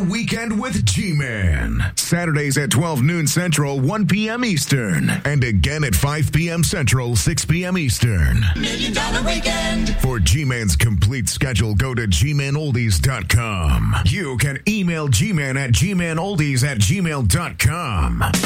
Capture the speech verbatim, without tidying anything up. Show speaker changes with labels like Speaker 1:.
Speaker 1: Weekend with G-Man. Saturdays at twelve noon Central, one p.m. Eastern. And again at five p.m. Central, six p.m. Eastern.
Speaker 2: Million Dollar Weekend.
Speaker 1: For G-Man's complete schedule, go to G Man Oldies dot com. You can email G-Man at G Man Oldies at gmail dot com.